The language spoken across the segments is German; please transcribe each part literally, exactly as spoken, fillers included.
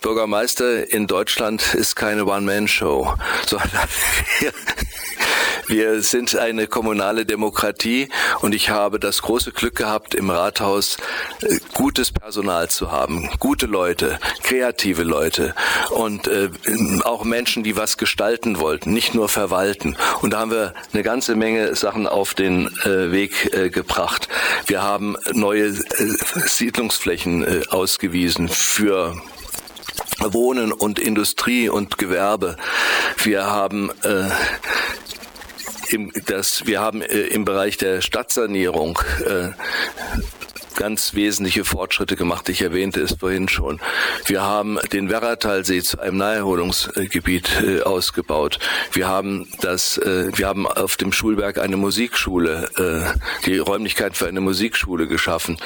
Bürgermeister in Deutschland ist keine One-Man-Show, sondern wir, wir sind eine kommunale Demokratie und ich habe das große Glück gehabt, im Rathaus äh, gutes Personal zu haben, gute Leute, kreative Leute und äh, auch Menschen, die was gestalten wollten, nicht nur verwalten. Und da haben wir eine ganze Menge Sachen auf den äh, Weg äh, gebracht. Wir haben neue äh, Siedlungsflächen äh, ausgewiesen für Wohnen und Industrie und Gewerbe. Wir haben äh, im, das, wir haben äh, im Bereich der Stadtsanierung äh, ganz wesentliche Fortschritte gemacht. Ich erwähnte es vorhin schon. Wir haben den Werratalsee zu einem Naherholungsgebiet äh, ausgebaut. Wir haben das, äh, wir haben auf dem Schulberg eine Musikschule, äh, die Räumlichkeit für eine Musikschule geschaffen.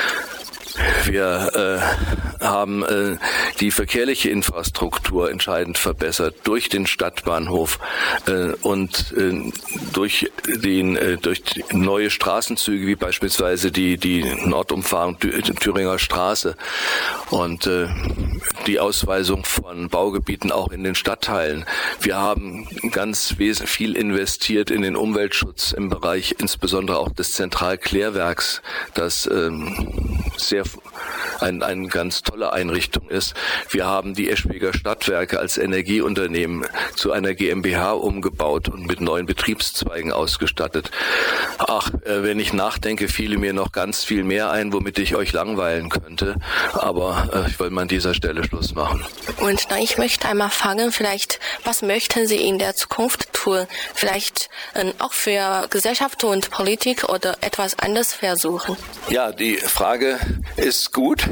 Wir äh, haben äh, die verkehrliche Infrastruktur entscheidend verbessert durch den Stadtbahnhof äh, und äh, durch den äh, durch die neue Straßenzüge wie beispielsweise die die Nordumfahrung Thüringer Straße und äh, die Ausweisung von Baugebieten auch in den Stadtteilen. Wir haben ganz wes- viel investiert in den Umweltschutz im Bereich insbesondere auch des Zentralklärwerks, das ähm, sehr Ein, eine ganz tolle Einrichtung ist. Wir haben die Eschwiger Stadtwerke als Energieunternehmen zu einer GmbH umgebaut und mit neuen Betriebszweigen ausgestattet. Ach, äh, wenn ich nachdenke, fiele mir noch ganz viel mehr ein, womit ich euch langweilen könnte. Aber äh, ich wollte mal an dieser Stelle Schluss machen. Und na, ich möchte einmal fragen, vielleicht, was möchten Sie in der Zukunft tun? Vielleicht äh, auch für Gesellschaft und Politik oder etwas anderes versuchen? Ja, die Frage ist gut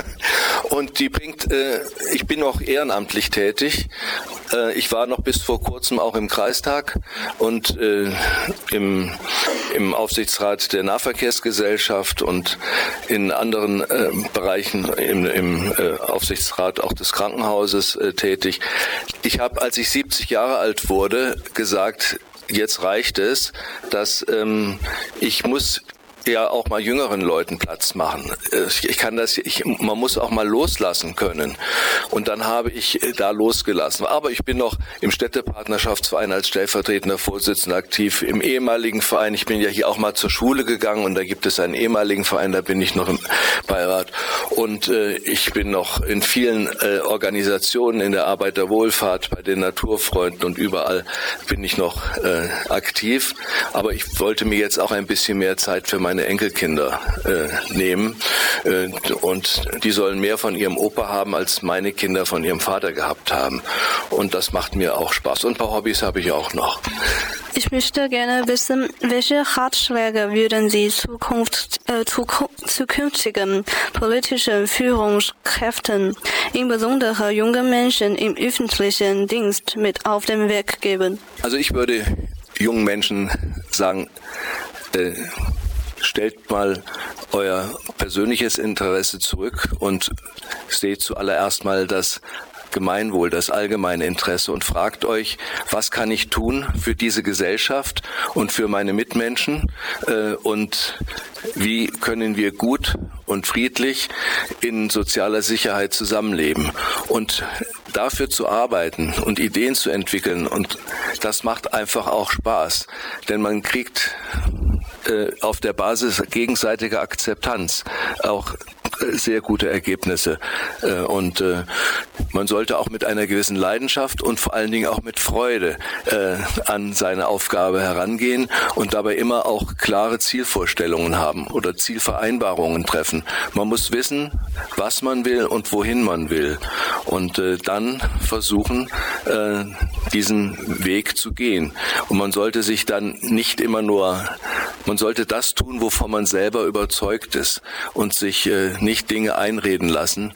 und die bringt, äh, ich bin noch ehrenamtlich tätig. Äh, ich war noch bis vor kurzem auch im Kreistag und äh, im, im Aufsichtsrat der Nahverkehrsgesellschaft und in anderen äh, Bereichen im, im äh, Aufsichtsrat auch des Krankenhauses äh, tätig. Ich habe, als ich siebzig Jahre alt wurde, gesagt, jetzt reicht es, dass ähm, ich muss ja auch mal jüngeren Leuten Platz machen. Ich kann das, ich, man muss auch mal loslassen können. Und dann habe ich da losgelassen. Aber ich bin noch im Städtepartnerschaftsverein als stellvertretender Vorsitzender aktiv, im ehemaligen Verein. Ich bin ja hier auch mal zur Schule gegangen und da gibt es einen ehemaligen Verein, da bin ich noch im Beirat. Und äh, ich bin noch in vielen äh, Organisationen in der Arbeiterwohlfahrt, bei den Naturfreunden und überall bin ich noch äh, aktiv. Aber ich wollte mir jetzt auch ein bisschen mehr Zeit für meine Enkelkinder äh, nehmen äh, und die sollen mehr von ihrem Opa haben, als meine Kinder von ihrem Vater gehabt haben. Und das macht mir auch Spaß. Und ein paar Hobbys habe ich auch noch. Ich möchte gerne wissen, welche Ratschläge würden Sie Zukunft, äh, zukünftigen politischen Führungskräften, insbesondere jungen Menschen im öffentlichen Dienst, mit auf den Weg geben? Also ich würde jungen Menschen sagen, äh, stellt mal euer persönliches Interesse zurück und seht zuallererst mal das Gemeinwohl, das allgemeine Interesse und fragt euch, was kann ich tun für diese Gesellschaft und für meine Mitmenschen äh, und wie können wir gut und friedlich in sozialer Sicherheit zusammenleben. Und dafür zu arbeiten und Ideen zu entwickeln, und das macht einfach auch Spaß, denn man kriegt äh, auf der Basis gegenseitiger Akzeptanz auch sehr gute Ergebnisse und man sollte auch mit einer gewissen Leidenschaft und vor allen Dingen auch mit Freude an seine Aufgabe herangehen und dabei immer auch klare Zielvorstellungen haben oder Zielvereinbarungen treffen. Man muss wissen, was man will und wohin man will und dann versuchen, diesen Weg zu gehen. Und man sollte sich dann nicht immer nur, man sollte das tun, wovon man selber überzeugt ist und sich nicht Dinge einreden lassen,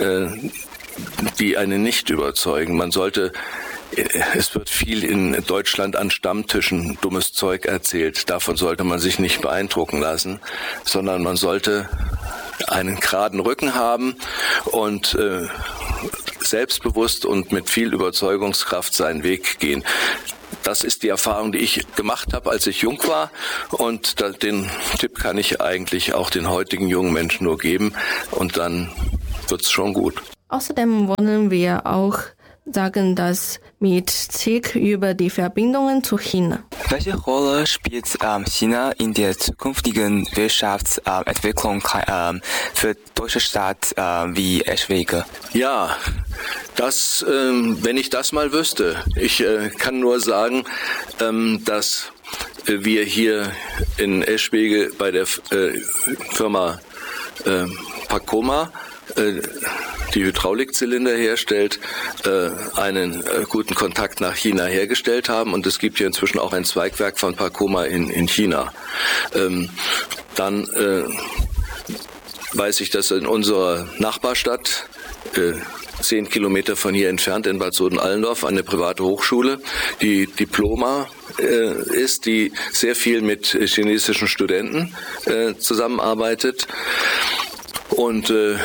die einen nicht überzeugen. Man sollte, es wird viel in Deutschland an Stammtischen dummes Zeug erzählt. Davon sollte man sich nicht beeindrucken lassen, sondern man sollte einen geraden Rücken haben und äh, selbstbewusst und mit viel Überzeugungskraft seinen Weg gehen. Das ist die Erfahrung, die ich gemacht habe, als ich jung war, und da, den Tipp kann ich eigentlich auch den heutigen jungen Menschen nur geben, und dann wird's schon gut. Außerdem wollen wir auch sagen, dass mit Blick über die Verbindungen zu China. Welche Rolle spielt ähm, China in der zukünftigen Wirtschaftsentwicklung ähm, für deutsche Stadt äh, wie Eschwege? Ja, das, ähm, wenn ich das mal wüsste. Ich äh, kann nur sagen, ähm, dass äh, wir hier in Eschwege bei der äh, Firma äh, Pacoma, äh, die Hydraulikzylinder herstellt, äh, einen äh, guten Kontakt nach China hergestellt haben. Und es gibt hier inzwischen auch ein Zweigwerk von Pacoma in, in China. Ähm, dann äh, weiß ich, dass in unserer Nachbarstadt, äh, zehn Kilometer von hier entfernt in Bad Soden-Allendorf, eine private Hochschule, die Diploma äh, ist, die sehr viel mit chinesischen Studenten äh, zusammenarbeitet. Und äh,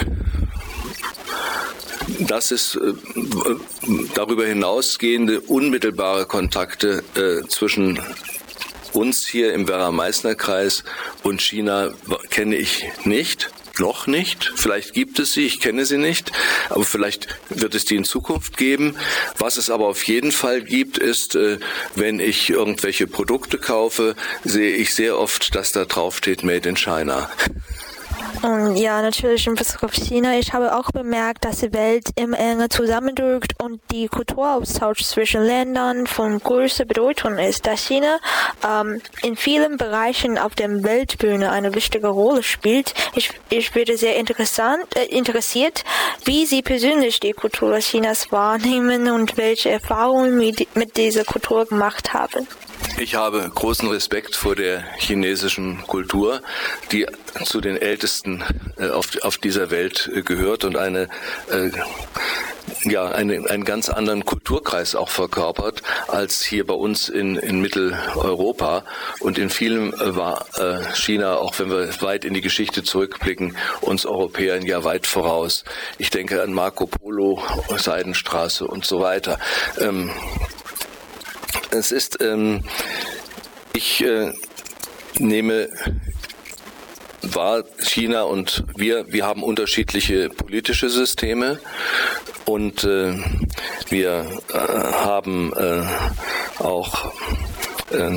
dass es äh, darüber hinausgehende unmittelbare Kontakte äh, zwischen uns hier im Werra-Meißner-Kreis und China kenne ich nicht, noch nicht. Vielleicht gibt es sie, ich kenne sie nicht, aber vielleicht wird es die in Zukunft geben. Was es aber auf jeden Fall gibt, ist, äh, wenn ich irgendwelche Produkte kaufe, sehe ich sehr oft, dass da drauf steht Made in China. Und ja, natürlich in Bezug auf China. Ich habe auch bemerkt, dass die Welt immer enger zusammendrückt und die Kulturaustausch zwischen Ländern von größter Bedeutung ist, da China ähm, in vielen Bereichen auf der Weltbühne eine wichtige Rolle spielt. Ich, ich bin sehr interessant, äh, interessiert, wie Sie persönlich die Kultur Chinas wahrnehmen und welche Erfahrungen mit, mit dieser Kultur gemacht haben. Ich habe großen Respekt vor der chinesischen Kultur, die zu den ältesten äh, auf, auf dieser Welt äh, gehört und eine, äh, ja, eine, einen ganz anderen Kulturkreis auch verkörpert als hier bei uns in, in Mitteleuropa. Und in vielem äh, war äh, China, auch wenn wir weit in die Geschichte zurückblicken, uns Europäern ja weit voraus. Ich denke an Marco Polo, Seidenstraße und so weiter. Ähm, Es ist, ähm, ich äh, nehme wahr, China und wir, wir haben unterschiedliche politische Systeme und äh, wir äh, haben äh, auch, äh,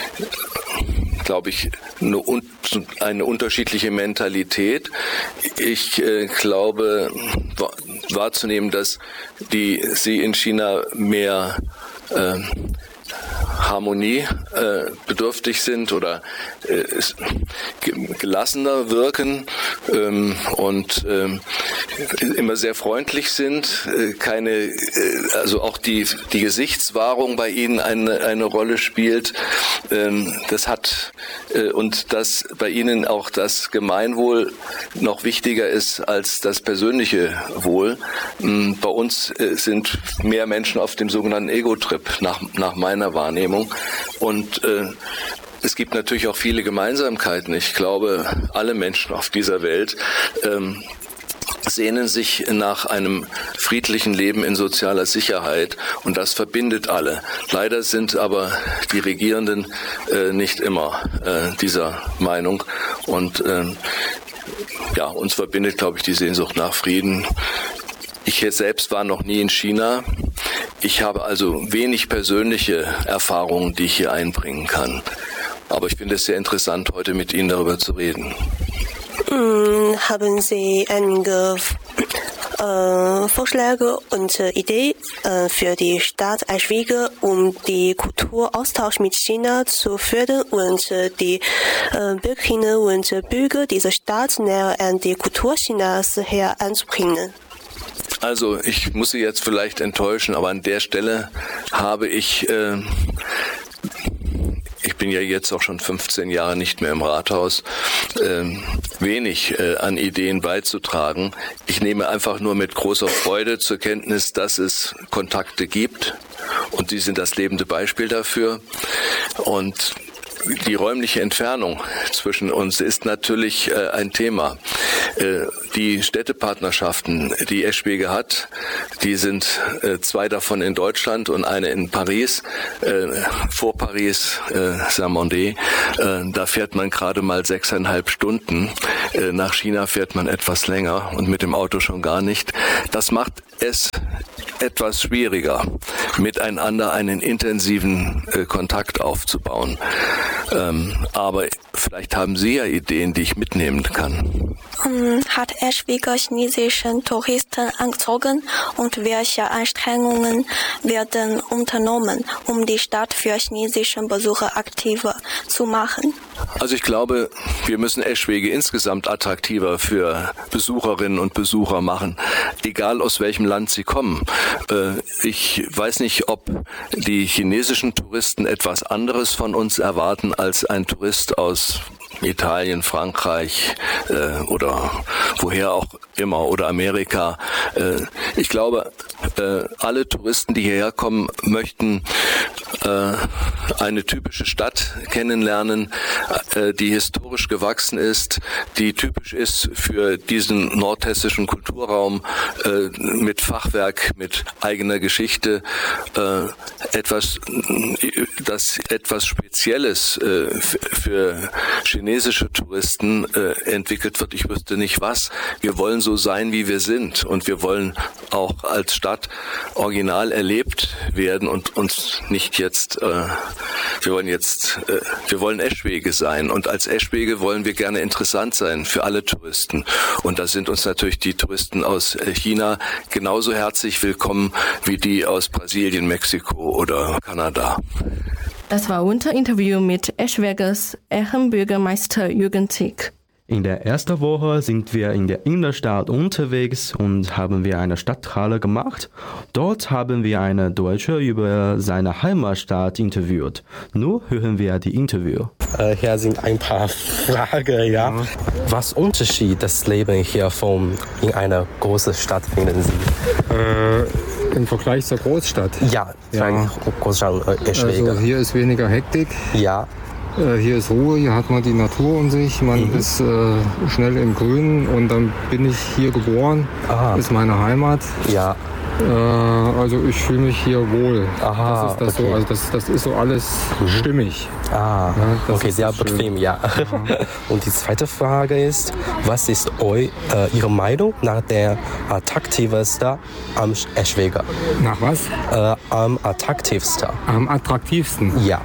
glaube ich, eine, eine unterschiedliche Mentalität. Ich äh, glaube wahrzunehmen, dass die sie in China mehr äh, Harmonie äh, bedürftig sind oder äh, gelassener wirken ähm, und ähm, immer sehr freundlich sind, äh, keine, äh, also auch die die Gesichtswahrung bei ihnen eine eine Rolle spielt. Ähm, das hat äh, und dass bei ihnen auch das Gemeinwohl noch wichtiger ist als das persönliche Wohl. Ähm, bei uns äh, sind mehr Menschen auf dem sogenannten Ego-Trip nach nach meiner Wahrnehmung. Und äh, es gibt natürlich auch viele Gemeinsamkeiten. Ich glaube, alle Menschen auf dieser Welt ähm, sehnen sich nach einem friedlichen Leben in sozialer Sicherheit und das verbindet alle. Leider sind aber die Regierenden äh, nicht immer äh, dieser Meinung und äh, ja, uns verbindet, glaube ich, die Sehnsucht nach Frieden. Ich selbst war noch nie in China. Ich habe also wenig persönliche Erfahrungen, die ich hier einbringen kann. Aber ich finde es sehr interessant, heute mit Ihnen darüber zu reden. Hm, haben Sie einige äh, Vorschläge und äh, Ideen äh, für die Stadt Eschwege, um die Kulturaustausch mit China zu fördern und äh, die äh, Bürgerinnen und Bürger dieser Stadt näher an die Kultur Chinas heranzubringen? Also ich muss Sie jetzt vielleicht enttäuschen, aber an der Stelle habe ich, äh, ich bin ja jetzt auch schon fünfzehn Jahre nicht mehr im Rathaus, äh, wenig äh, an Ideen beizutragen. Ich nehme einfach nur mit großer Freude zur Kenntnis, dass es Kontakte gibt und die sind das lebende Beispiel dafür. Und die räumliche Entfernung zwischen uns ist natürlich äh, ein Thema. Äh, die Städtepartnerschaften, die Eschwege hat, die sind äh, zwei davon in Deutschland und eine in Paris, äh, vor Paris, äh, Saint-Mandé. Äh, da fährt man gerade mal sechseinhalb Stunden. Äh, nach China fährt man etwas länger und mit dem Auto schon gar nicht. Das macht es etwas schwieriger, miteinander einen intensiven äh, Kontakt aufzubauen. Ähm, aber vielleicht haben Sie ja Ideen, die ich mitnehmen kann. Hat Eschwege chinesischen Touristen angezogen und welche Anstrengungen werden unternommen, um die Stadt für chinesische Besucher aktiver zu machen? Also ich glaube, wir müssen Eschwege insgesamt attraktiver für Besucherinnen und Besucher machen, egal aus welchem Land sie kommen. Ich weiß nicht, ob die chinesischen Touristen etwas anderes von uns erwarten als ein Tourist aus Italien, Frankreich äh, oder woher auch immer oder Amerika. Äh, ich glaube, äh, alle Touristen, die hierher kommen, möchten äh, eine typische Stadt kennenlernen, äh, die historisch gewachsen ist, die typisch ist für diesen nordhessischen Kulturraum, äh, mit Fachwerk, mit eigener Geschichte, äh, etwas, das etwas Spezielles äh, für chinesische Touristen äh, entwickelt wird. Ich wüsste nicht was. Wir wollen so sein, wie wir sind, und wir wollen auch als Stadt original erlebt werden und uns nicht jetzt, äh, wir wollen jetzt, äh, wir wollen Eschwege sein, und als Eschwege wollen wir gerne interessant sein für alle Touristen, und da sind uns natürlich die Touristen aus China genauso herzlich willkommen wie die aus Brasilien, Mexiko oder Kanada. Das war unser Interview mit Eschweges Ehrenbürgermeister Jürgen Zick. In der ersten Woche sind wir in der Innenstadt unterwegs und haben wir eine Stadthalle gemacht. Dort haben wir eine Deutsche über seine Heimatstadt interviewt. Nun hören wir die Interview. Äh, hier sind ein paar Fragen, ja. Was Unterschied das Leben hier von in einer großen Stadt finden Sie? Äh, Im Vergleich zur Großstadt? Ja, ja. Großstadt äh, Eschwege. Also hier ist weniger Hektik. Ja. Hier ist Ruhe, hier hat man die Natur um sich, man mhm. ist äh, schnell im Grünen, und dann bin ich hier geboren, Aha. ist meine Heimat. Ja. Äh, also ich fühle mich hier wohl. Aha, das ist das okay. so, also das, das ist so alles mhm. stimmig. Ah, ja, okay, sehr bequem, ja. ja. Und die zweite Frage ist, was ist eu, äh, Ihre Meinung nach der attraktivsten am Eschwege? Nach was? Äh, am attraktivsten. Am attraktivsten? Ja.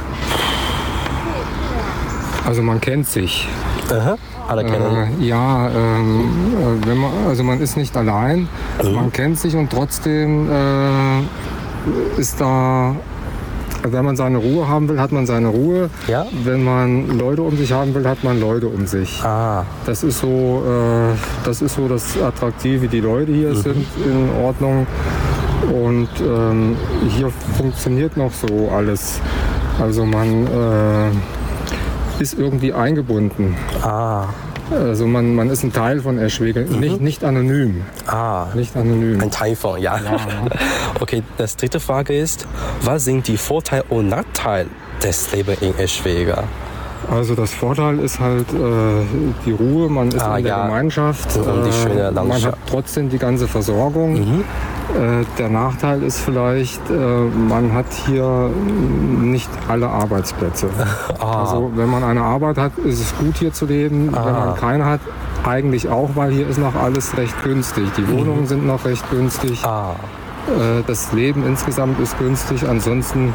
Also man kennt sich. Aha, alle kennen. Äh, ja, ähm, wenn man, also man ist nicht allein, mhm. man kennt sich, und trotzdem äh, ist da, wenn man seine Ruhe haben will, hat man seine Ruhe. Ja? Wenn man Leute um sich haben will, hat man Leute um sich. Ah. Das ist so, äh, das ist so das Attraktive. Die Leute hier mhm. sind in Ordnung, und ähm, hier funktioniert noch so alles. Also man äh, ist irgendwie eingebunden. Ah. Also man, man ist ein Teil von Eschwege, mhm. nicht, nicht anonym. Ah. Nicht anonym. Ein Teil von, ja. ja. Okay, das dritte Frage ist, was sind die Vorteile und Nachteile des Lebens in Eschwege? Also das Vorteil ist halt äh, die Ruhe, man ist ah, in der ja. Gemeinschaft, und die schöne äh, man hat trotzdem die ganze Versorgung. Mhm. Äh, der Nachteil ist vielleicht, äh, man hat hier nicht alle Arbeitsplätze. Ah. Also wenn man eine Arbeit hat, ist es gut hier zu leben. Ah. Wenn man keine hat, eigentlich auch, weil hier ist noch alles recht günstig. Die Wohnungen mhm. sind noch recht günstig. Ah. Äh, das Leben insgesamt ist günstig. Ansonsten,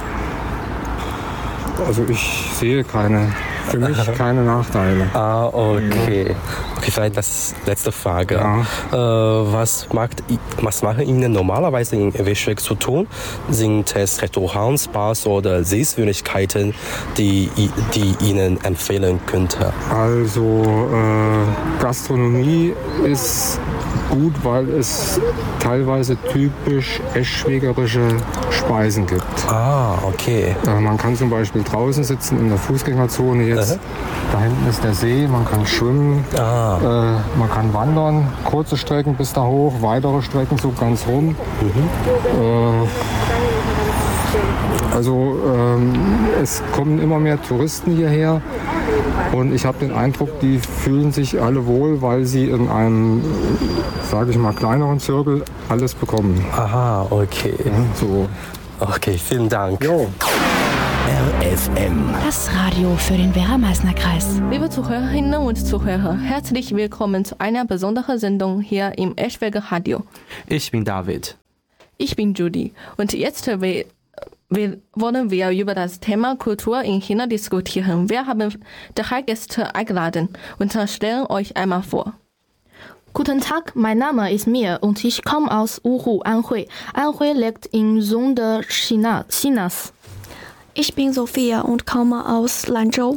also ich sehe keine, für mich keine Nachteile. Ah, okay. Okay, vielleicht das letzte Frage. Ja. Äh, was, macht, was machen Ihnen normalerweise in Eschwege zu tun? Sind es Restaurants, Bars oder Sehenswürdigkeiten, die, die Ihnen empfehlen könnte? Also äh, Gastronomie ist gut, weil es teilweise typisch eschwegerische Speisen gibt. Ah, okay. Äh, man kann zum Beispiel draußen sitzen in der Fußgängerzone jetzt. Da hinten ist der See, man kann schwimmen, ah. äh, man kann wandern, kurze Strecken bis da hoch, weitere Strecken so ganz rum. Mhm. Äh, Also ähm, es kommen immer mehr Touristen hierher und ich habe den Eindruck, die fühlen sich alle wohl, weil sie in einem, sage ich mal, kleineren Zirkel alles bekommen. Aha, okay. Ja, so. Okay, vielen Dank. Jo. R F M. Das Radio für den Werra-Meißner-Kreis. Liebe Zuhörerinnen und Zuhörer, herzlich willkommen zu einer besonderen Sendung hier im Eschwege Radio. Ich bin David. Ich bin Judy und jetzt wir, wir wollen wir über das Thema Kultur in China diskutieren. Wir haben drei Gäste eingeladen und stellen euch einmal vor. Guten Tag, mein Name ist Mia und ich komme aus Wuhu, Anhui. Anhui liegt im Süden China, Chinas. Ich bin Sophia und komme aus Lanzhou.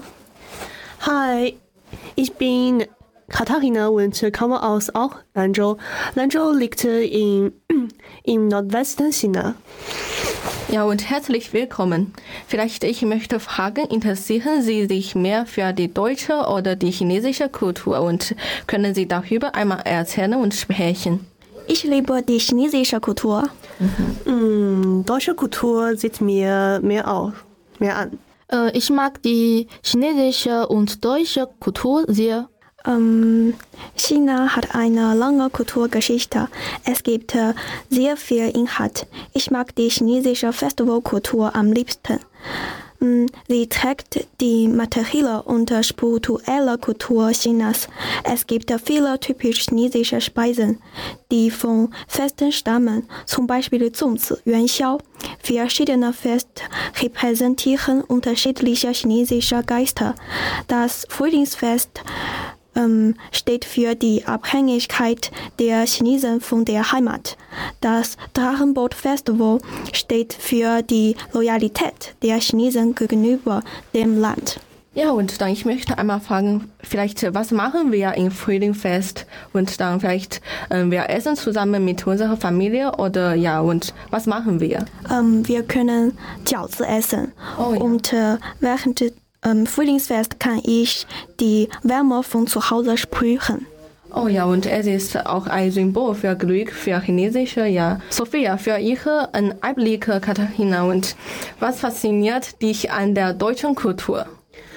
Hi, ich bin Katharina und komme aus auch Lanzhou. Lanzhou liegt in, im Nordwesten China. Ja, und herzlich willkommen. Vielleicht ich möchte fragen, interessieren Sie sich mehr für die deutsche oder die chinesische Kultur und können Sie darüber einmal erzählen und sprechen? Ich liebe die chinesische Kultur. Mhm. Deutsche Kultur sieht mir mehr aus, mehr an. Äh, ich mag die chinesische und deutsche Kultur sehr. Ähm, China hat eine lange Kulturgeschichte. Es gibt äh, sehr viel Inhalt. Ich mag die chinesische Festivalkultur am liebsten. Ähm, sie trägt die materielle und spirituelle Kultur Chinas. Es gibt äh, viele typisch chinesische Speisen, die von Festen stammen, zum Beispiel Zongzi, Yuanxiao. Verschiedene Feste repräsentieren unterschiedliche chinesische Geister. Das Frühlingsfest steht für die Abhängigkeit der Chinesen von der Heimat. Das Drachenboot-Festival steht für die Loyalität der Chinesen gegenüber dem Land. Ja, und dann ich möchte einmal fragen, vielleicht was machen wir im Frühlingsfest und dann vielleicht äh, wir essen zusammen mit unserer Familie oder ja und was machen wir? Ähm, wir können Jiaozi essen oh, ja. und äh, während Im Frühlingsfest kann ich die Wärme von zu Hause sprühen. Oh ja, und es ist auch ein Symbol für Glück, für chinesische, ja. Sophia, für Ihre Einblick, Katharina, und was fasziniert dich an der deutschen Kultur?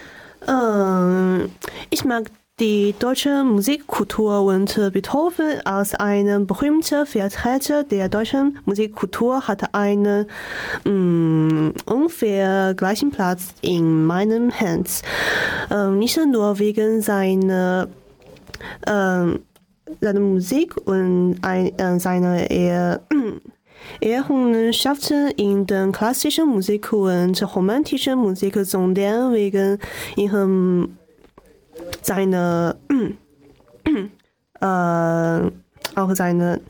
Ähm, ich mag die deutsche Musikkultur und Beethoven als ein berühmter Vertreter der deutschen Musikkultur hat einen mh, unvergleichlichen Platz in meinem Herz. Ähm, nicht nur wegen seiner, ähm, seiner Musik und ein, äh, seiner Ehr Errungenschaften in der klassischen Musik und romantischen Musik, sondern wegen ihrem seine äh, auch seine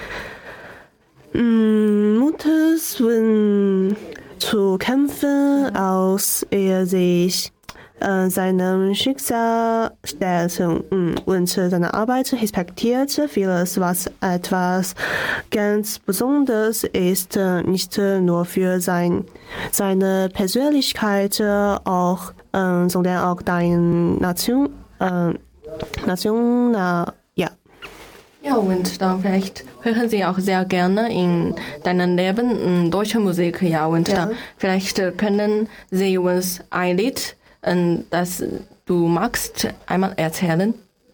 Mutter zu kämpfen, als er sich äh, seinem Schicksal stellte und seine Arbeit respektierte. Vieles, was etwas ganz Besonderes ist, nicht nur für sein, seine Persönlichkeit, auch äh, sondern auch deine Nation, äh, Nation, äh, ja. Ja, und dann vielleicht hören Sie auch sehr gerne in deinem Leben deutsche Musik, ja, und ja. Dann vielleicht können Sie uns ein Lied, das du magst, einmal erzählen?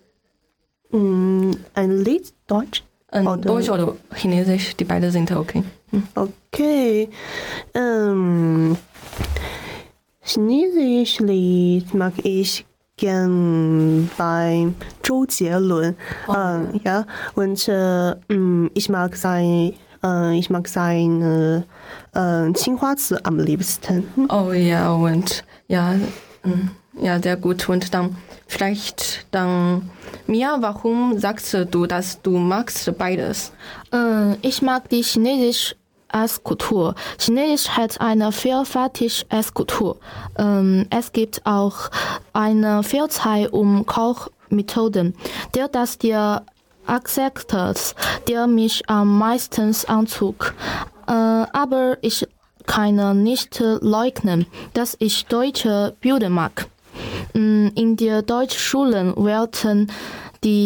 Ein Lied, Deutsch? Oder? Deutsch oder Chinesisch, die beiden sind okay. Hm. Okay. Ähm, Chinesisch Lied mag ich gern bei Zhou Jielun. Oh. Ähm, ja, und äh, ich mag sein äh, ich mag sein äh, Qinghua-Zi am liebsten. Oh ja, und ja, ja, sehr gut. Und dann vielleicht dann, Mia, warum sagst du, dass du magst beides? Äh, ich mag die chinesische Esskultur. Chinesisch hat eine vielfältige Esskultur. Ähm, es gibt auch eine Vielzahl um Kochmethoden, der das der Akzeptanz, der mich am meisten anzog. Äh, aber ich kann nicht leugnen, dass ich deutsche Bilder mag. In den Deutschschulen werden die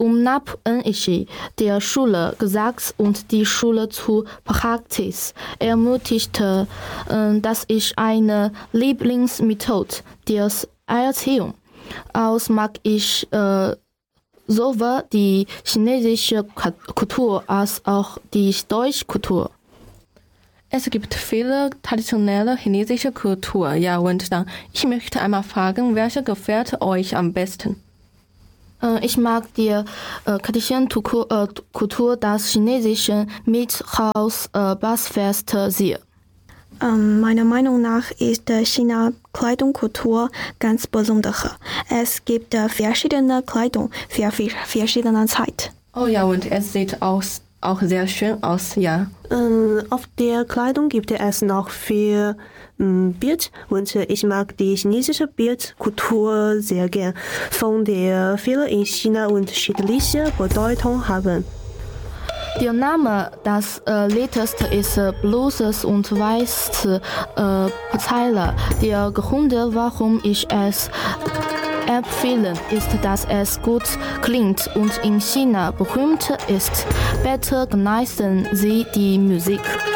umnahm ich der Schule gesagt und die Schule zur Praxis ermutigte, dass ich eine Lieblingsmethode der Erziehung aus mag ich äh, sowohl die chinesische Kultur als auch die deutsche Kultur. Es gibt viele traditionelle chinesische Kultur, ja, und dann, ich möchte einmal fragen, welche gefällt euch am besten? Äh, ich mag die äh, katholischen äh, Kultur, das chinesische Mithaus-Bassfest äh, sehr. Ähm, meiner Meinung nach ist China Kleidungskultur ganz besonders. Es gibt äh, verschiedene Kleidung für verschiedene Zeit. Oh ja, und es sieht aus, auch sehr schön aus, ja. Ähm, auf der Kleidung gibt es noch viel ähm, Bild und ich mag die chinesische Bildkultur sehr gern, von der viele in China unterschiedliche Bedeutung haben. Der Name des äh, Liedes ist äh, Blues und Weiß äh, Zeile. Der Grund, warum ich es empfehle, ist, dass es gut klingt und in China berühmt ist. Bitte genießen Sie die Musik.